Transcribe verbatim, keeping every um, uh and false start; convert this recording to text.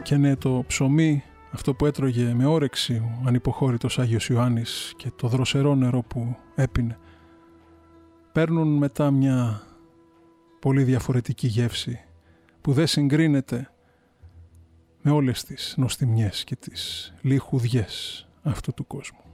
έπιανε το ψωμί, αυτό που έτρωγε με όρεξη ο ανυποχώρητος Άγιος Ιωάννης, και το δροσερό νερό που έπινε, παίρνουν μετά μια πολύ διαφορετική γεύση που δεν συγκρίνεται με όλες τις νοστιμιές και τις λιχουδιές αυτού του κόσμου.